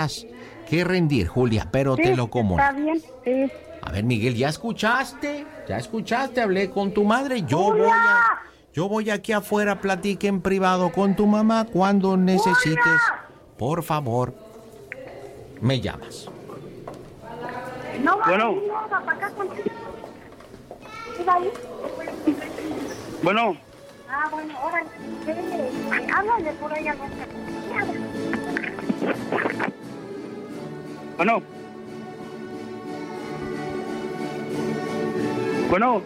que rendir, Julia, pero Sí, te lo comunico. está bien, sí. A ver, Miguel, ¿ya escuchaste? ¿Ya escuchaste? Hablé con tu madre. ¡Julia! Yo voy aquí afuera, platique en privado con tu mamá cuando necesites. ¡Julia! Por favor, me llamas. No va Bueno. a venir, no, va para acá contigo. ¿Sí va a ir? Bueno, Ah, bueno, órale. Háblale por ahí a los... bueno. Bueno,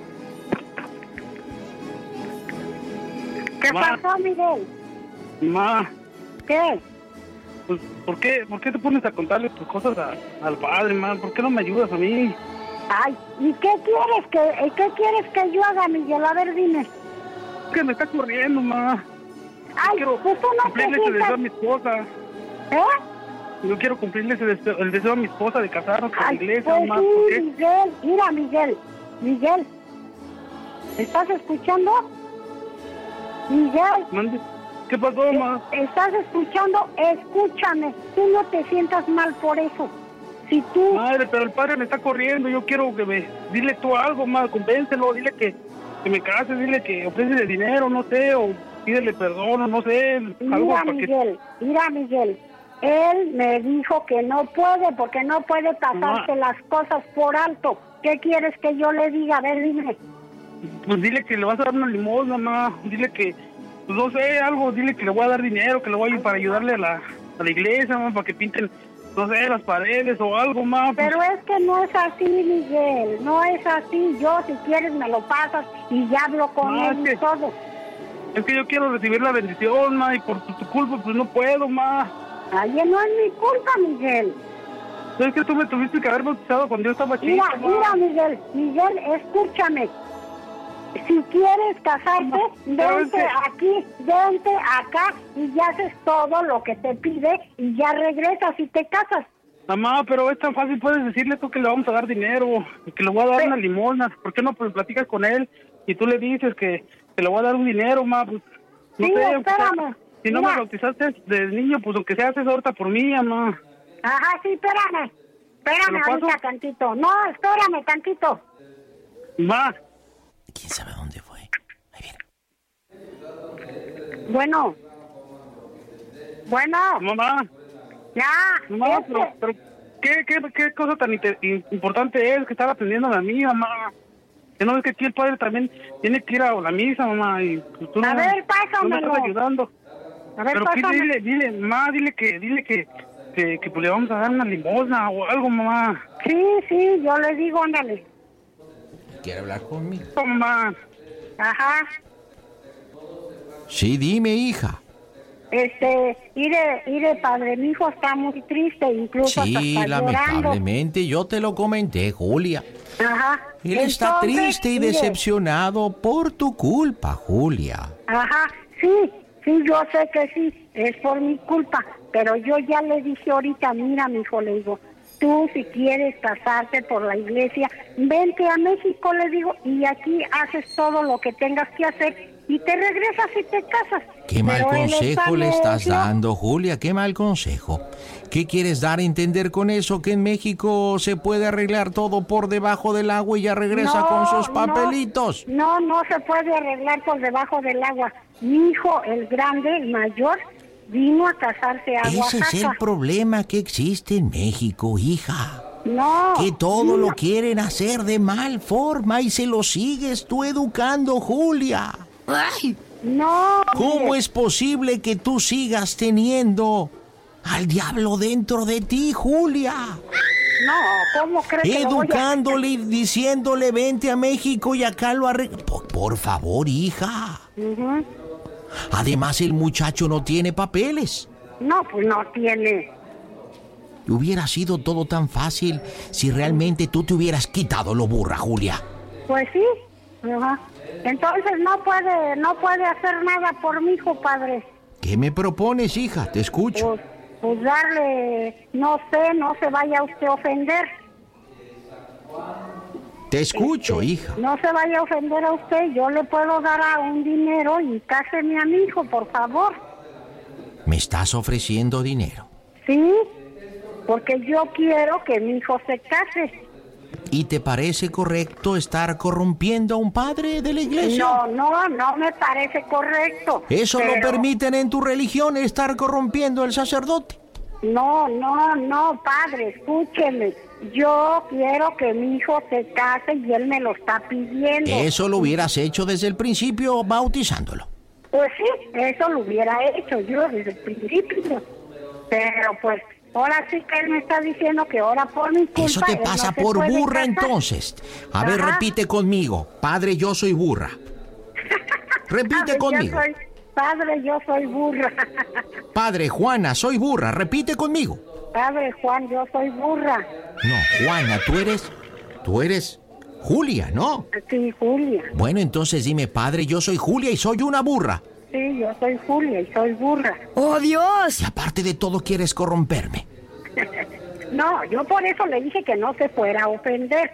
¿Qué Ma. pasó, Miguel? ma, ¿Qué? pues, ¿por qué te pones a contarle tus cosas al padre, ma? ¿Por qué no me ayudas a mí? Ay, ¿y qué quieres que yo haga, Miguel? A ver, dime. Que me está corriendo, ma. Ay, Quiero pues tú no cumplirle ese deseo a necesitas... mi esposa. ¿Eh? Yo quiero cumplirle el deseo a mi esposa de casarnos con la Ay, iglesia, pues ma. ¿Por sí, qué? Miguel. Mira, Miguel. ¿Estás escuchando? Miguel. Mande. ¿Qué pasó, ma? ¿Estás escuchando? Escúchame. Tú no te sientas mal por eso. Si tú... Madre, pero el padre me está corriendo. Yo quiero que me... Dile tú algo, ma. Convéncelo. Dile que me case. Dile que ofrécele dinero, no sé. O pídele perdón, o no sé. Algo Mira, para que... Miguel. Él me dijo que no puede, porque no puede pasarse las cosas por alto. ¿Qué quieres que yo le diga? A ver, dime. Pues dile que le vas a dar una limosna, ma. Dile que... Pues no sé, algo. Dile que le voy a dar dinero, que le voy a ir para ayudarle a la iglesia, ma. Para que pinten, no sé, las paredes o algo, ma. Pues, Pero es que no es así, Miguel. No es así. Yo, si quieres, me lo pasas y ya hablo con No, él es y que- todo. es que yo quiero recibir la bendición, ma. Y por tu culpa, pues no puedo, ma. Ay, no es mi culpa, Miguel. Es que tú me tuviste que haber bautizado cuando yo estaba chico, Mira, ma. Miguel, escúchame. Si quieres casarte, Pero es vente que- aquí, vente acá y ya haces todo lo que te pide y ya regresas y te casas. Mamá, pero es tan fácil, puedes decirle tú que le vamos a dar dinero, que le voy a dar Sí. una limosna. ¿Por qué no pues, platicas con él y tú le dices que le voy a dar un dinero, ma? Pues, no Sí, sé, aunque sea- espérame. si no Mira. me bautizaste de niño, pues aunque sea haces ahorita por mí, mamá. Ajá, sí, espérame. ¿Te Espérame lo ahorita paso? tantito. No, espérame tantito. Ma, ¿Quién sabe dónde fue? Ahí viene. Bueno, mamá, ya. mamá, este- pero ¿qué cosa tan importante es que estar atendiéndome a mí, mamá? Que no ves que aquí el padre también tiene que ir a la misa, mamá, y pues, tú no, A ver, no me pásamelo. estás ayudando. A ver, Pero pásame. dile que pues, le vamos a dar una limosna o algo, mamá. Sí, yo le digo, ándale. ¿Quiere hablar conmigo? Mamá, Ajá. Sí, dime, hija. Ire, padre, mi hijo está muy triste, incluso hasta Sí, está llorando. lamentablemente, yo te lo comenté, Julia. Ajá. Él está Entonces, triste y mire, decepcionado por tu culpa, Julia. Ajá, sí, yo sé que sí, es por mi culpa, pero yo ya le dije ahorita, mira, mi hijo, le digo, tú si quieres casarte por la iglesia, vente a México, le digo, y aquí haces todo lo que tengas que hacer y te regresas y te casas. Qué mal Pero él está consejo le estás necio. dando, Julia, qué mal consejo. ¿Qué quieres dar a entender con eso? ¿Que en México se puede arreglar todo por debajo del agua y ya regresa No, con sus papelitos? No se puede arreglar por debajo del agua. Mi hijo, el grande, el mayor, vino a casarse a Ese es el Oaxaca. problema que existe en México, hija. No. Que todo no. lo quieren hacer de mal forma y se lo sigues tú educando, Julia. ¡Ay! No. ¿Cómo mire, es posible que tú sigas teniendo al diablo dentro de ti, Julia? No, ¿cómo crees que lo voy a... Educándole y diciéndole vente a México y acá lo arregla. Por favor, hija. Ujú. Además, el muchacho no tiene papeles. No, pues no tiene. Hubiera sido todo tan fácil si realmente tú te hubieras quitado lo burra, Julia. Pues sí. Ajá. Entonces no puede hacer nada por mi hijo, padre. ¿Qué me propones, hija? Te escucho. Pues darle, no sé, no se vaya usted a ofender. Te escucho, hija. No se vaya a ofender a usted. Yo le puedo dar un dinero y cáseme a mi hijo, por favor. ¿Me estás ofreciendo dinero? ¿Sí? porque yo quiero que mi hijo se case. ¿Y te parece correcto estar corrompiendo a un padre de la iglesia? No me parece correcto. ¿Eso pero... lo permiten en tu religión, estar corrompiendo al sacerdote? No, padre, escúcheme. Yo quiero que mi hijo se case y él me lo está pidiendo. Eso lo hubieras hecho desde el principio bautizándolo. Pues sí, eso lo hubiera hecho yo desde el principio. Pero pues, ahora sí que él me está diciendo que ahora por mi culpa... Eso te pasa no por burra casar. entonces. A ver, repite conmigo. Padre, yo soy burra. Repite conmigo. Padre, yo soy burra. Padre, Juana, soy burra. Repite conmigo. Padre Juan, yo soy burra. No, Juana, tú eres Julia, ¿no? Sí, Julia. Bueno, entonces dime, padre, yo soy Julia y soy una burra. Sí, yo soy Julia y soy burra. ¡Oh, Dios! Y aparte de todo, quieres corromperme. No, yo por eso le dije que no se fuera a ofender.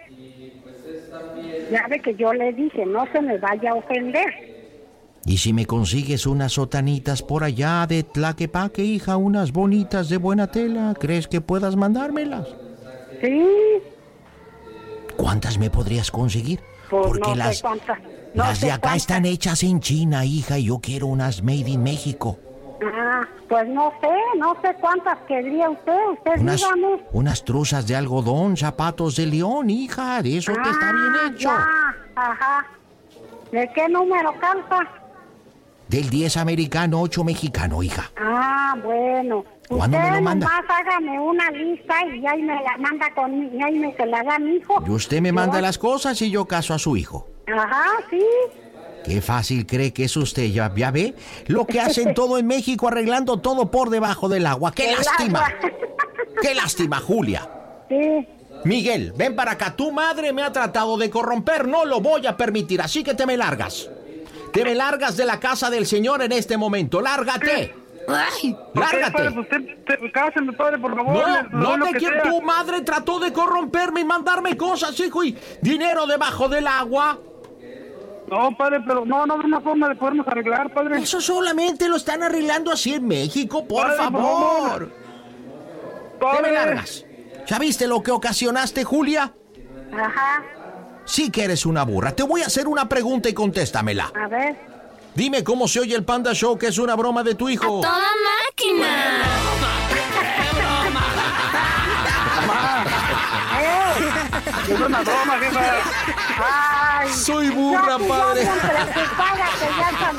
Ya ve que yo le dije, no se me vaya a ofender. ¿Y si me consigues unas sotanitas por allá de Tlaquepaque, hija, unas bonitas de buena tela, crees que puedas mandármelas? Sí. ¿Cuántas me podrías conseguir? Pues porque no sé cuántas. No las sé de acá cuántas. están hechas en China, hija, y yo quiero unas made in México. Pues no sé cuántas querría usted dígame. Unas truzas de algodón, zapatos de león, hija, de eso que está bien hecho. Ya, ajá. ¿De qué número calza? Del 10 americano, 8 mexicano, hija. Bueno. ¿Cuándo me lo manda? Nomás hágame una lista y ahí me la manda y ahí me se la da mi hijo. Y usted me manda las cosas y yo caso a su hijo. Ajá, sí. Qué fácil cree que es usted, ya ve lo que hacen todo en México arreglando todo por debajo del agua. ¡Qué lástima! ¡Qué lástima, Julia! Sí. Miguel, ven para acá. Tu madre me ha tratado de corromper, no lo voy a permitir, así que te me largas. Te me largas de la casa del señor en este momento. ¡Lárgate! ¡Ay! ¡Lárgate! Usted cáseme, padre, por favor. No te quiero. Tu madre trató de corromperme y mandarme cosas, hijo, y dinero debajo del agua. No, padre, pero no hay una forma de podernos arreglar, padre. Eso solamente lo están arreglando así en México, por Padre, por favor. favor. Te me Padre. largas. ¿Ya viste lo que ocasionaste, Julia? Ajá. Sí que eres una burra. Te voy a hacer una pregunta y contéstamela. A ver. Dime cómo se oye el Panda Show, que es una broma de tu hijo. ¡Toda máquina! Es una broma, jefa. Ay. Soy burra, yo padre. bien preocupada que ya se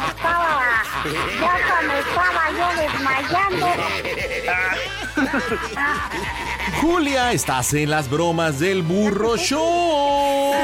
me estaba yo desmayando. Julia, estás en las bromas del Burro Show.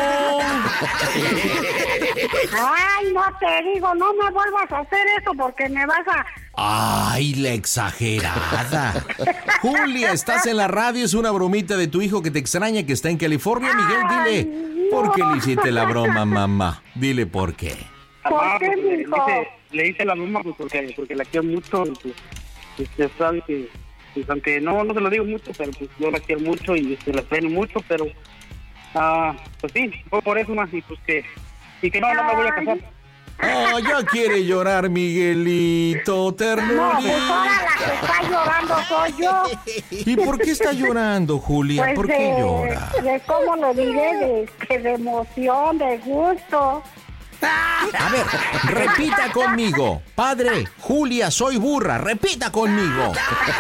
Ay, no te digo, no me vuelvas a hacer eso porque me vas a... Ay, la exagerada. Julia, estás en la radio, es una bromita de tu hijo que te extraña, que está en California. Miguel, dile, ¿por qué le hiciste la broma, mamá? Dile por qué. ¿Por qué, mijo? Le hice la broma pues, porque la quiero mucho. Y, pues, usted sabe que, pues, aunque no se lo digo mucho, pero pues yo la quiero mucho y la extraño mucho, pero pues sí, fue por eso más y pues que no me voy a casar. Oh, ya quiere llorar, Miguelito, No, ternurita. pues ahora la que está llorando soy yo. ¿Y por qué está llorando, Julia? Pues ¿Por qué llora? de cómo lo diré, de emoción, de gusto. A ver, repita conmigo. Padre, Julia, soy burra. Repita conmigo.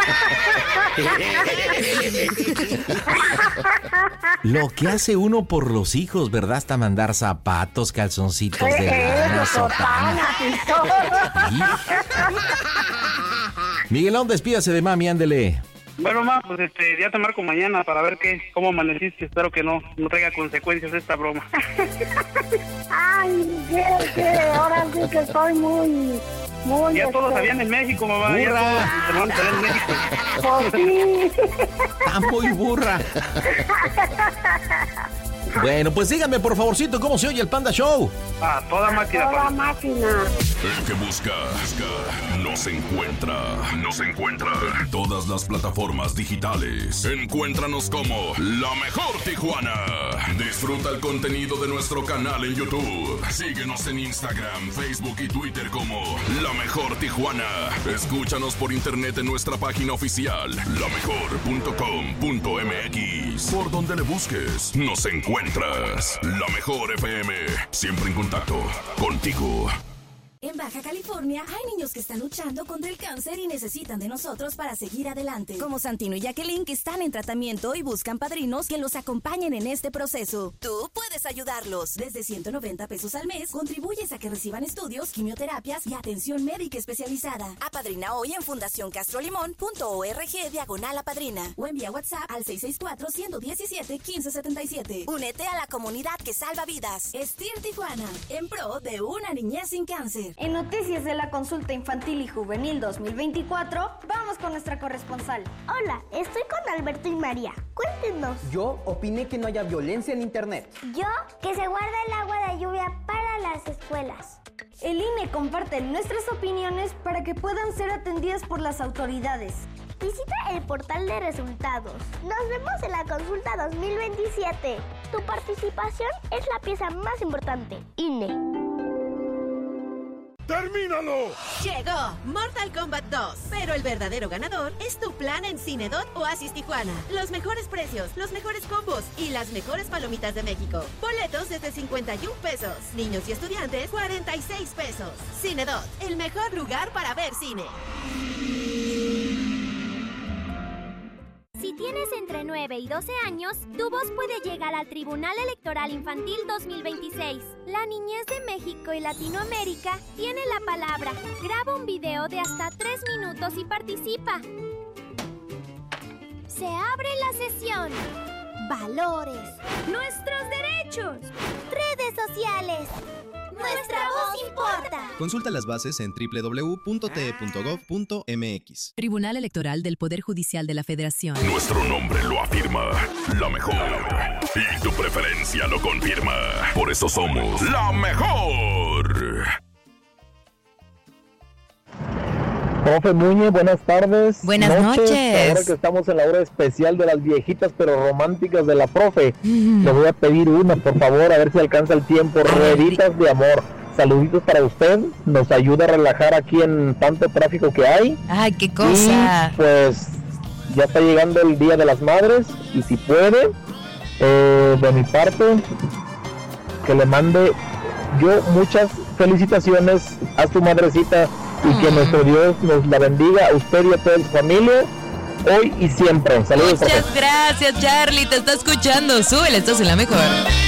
Lo que hace uno por los hijos, ¿verdad? Hasta mandar zapatos, calzoncitos de lana, sotana. sotanas y todo. Miguelón, despídase de mami, ándele. Bueno, ma, pues ya te marco mañana para ver cómo amaneciste. Espero que no traiga consecuencias esta broma. Ay, ahora sí que estoy muy... Ya todos sabían en México, mamá. Ya Burra. todos se van a saber en México. Pues sí. Está muy burra. Bueno, pues dígame por favorcito cómo se oye el Panda Show. A toda máquina. Toda máquina. El que busca, nos encuentra. Nos encuentra en todas las plataformas digitales. Encuéntranos como La Mejor Tijuana. Disfruta el contenido de nuestro canal en YouTube. Síguenos en Instagram, Facebook y Twitter como La Mejor Tijuana. Escúchanos por internet en nuestra página oficial, lamejor.com.mx. Por donde le busques, nos encuentras. La Mejor FM, siempre en contacto contigo. En Baja California hay niños que están luchando contra el cáncer y necesitan de nosotros para seguir adelante. Como Santino y Jacqueline, que están en tratamiento y buscan padrinos que los acompañen en este proceso. Tú puedes ayudarlos. Desde $190 al mes, contribuyes a que reciban estudios, quimioterapias y atención médica especializada. Apadrina hoy en fundacioncastrolimón.org/apadrina o envía WhatsApp al 664-117-1577. Únete a la comunidad que salva vidas. STIR Tijuana, en pro de una niñez sin cáncer. En noticias de la consulta infantil y juvenil 2024, vamos con nuestra corresponsal. Hola, estoy con Alberto y María. Cuéntenos. Yo opiné que no haya violencia en internet. Yo, que se guarda el agua de lluvia para las escuelas. El INE comparte nuestras opiniones para que puedan ser atendidas por las autoridades. Visita el portal de resultados. Nos vemos en la consulta 2027. Tu participación es la pieza más importante. INE. ¡Termínalo! Llegó Mortal Kombat 2, pero el verdadero ganador es tu plan en Cinedot Oasis Tijuana. Los mejores precios, los mejores combos y las mejores palomitas de México. Boletos desde $51. Niños y estudiantes, $46. Cinedot, el mejor lugar para ver cine. Si tienes entre 9 y 12 años, tu voz puede llegar al Tribunal Electoral Infantil 2026. La niñez de México y Latinoamérica tiene la palabra. Graba un video de hasta 3 minutos y participa. Se abre la sesión. Valores. Nuestros derechos. Redes sociales. Nuestra voz importa. Consulta las bases en www.te.gov.mx. Tribunal Electoral del Poder Judicial de la Federación. Nuestro nombre lo afirma. La Mejor. Y tu preferencia lo confirma. Por eso somos La Mejor. Profe Muñe, buenas tardes. Buenas noches. Ahora que estamos en la hora especial de las viejitas pero románticas de la profe, le voy a pedir una, por favor, a ver si alcanza el tiempo. Rueditas de amor. Saluditos para usted. Nos ayuda a relajar aquí en tanto tráfico que hay. Ay, qué cosa. Y pues ya está llegando el Día de las Madres y si puede, de mi parte, que le mande yo muchas felicitaciones a su madrecita. Y que nuestro Dios nos la bendiga a usted y a toda su familia, hoy y siempre. Saludos. Muchas gracias, Charlie. Te está escuchando. Súbele, estás en La Mejor.